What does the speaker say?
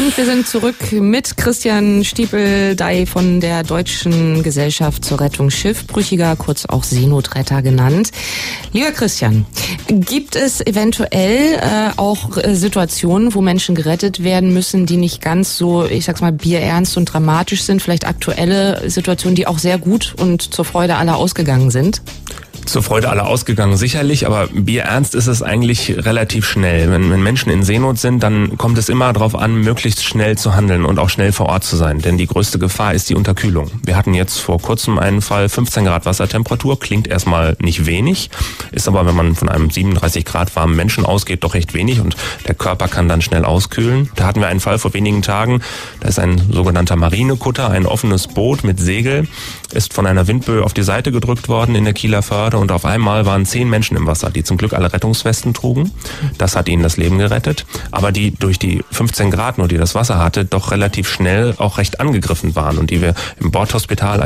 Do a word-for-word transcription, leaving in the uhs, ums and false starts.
Und wir sind zurück mit Christian Stiepel-Dey von der Deutschen Gesellschaft zur Rettung Schiffbrüchiger, kurz auch Seenotretter genannt. Lieber Christian, gibt es eventuell äh, auch äh, Situationen, wo Menschen gerettet werden müssen, die nicht ganz so, ich sag's mal, bierernst und dramatisch sind? Vielleicht aktuelle Situationen, die auch sehr gut und zur Freude aller ausgegangen sind? Zur Freude aller ausgegangen, sicherlich, aber bierernst ist es eigentlich relativ schnell. Wenn, wenn Menschen in Seenot sind, dann kommt es immer darauf an, möglichst schnell zu handeln und auch schnell vor Ort zu sein, denn die größte Gefahr ist die Unterkühlung. Wir hatten jetzt vor kurzem einen Fall, fünfzehn Grad Wassertemperatur, klingt erstmal nicht wenig, ist aber, wenn man von einem siebenunddreißig Grad warmen Menschen ausgeht, doch recht wenig und der Körper kann dann schnell auskühlen. Da hatten wir einen Fall vor wenigen Tagen, da ist ein sogenannter Marinekutter, ein offenes Boot mit Segel, ist von einer Windböe auf die Seite gedrückt worden in der Kieler Förde und auf einmal waren zehn Menschen im Wasser, die zum Glück alle Rettungswesten trugen. Das hat ihnen das Leben gerettet. Aber die durch die fünfzehn Grad nur, die das Wasser hatte, doch relativ schnell auch recht angegriffen waren und die wir im Bordhospital